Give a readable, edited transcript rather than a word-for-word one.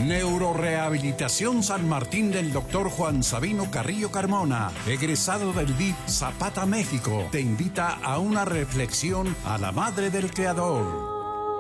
Neurorehabilitación San Martín del Dr. Juan Sabino Carrillo Carmona, egresado del DIP Zapata, México, te invita a una reflexión a la Madre del Creador.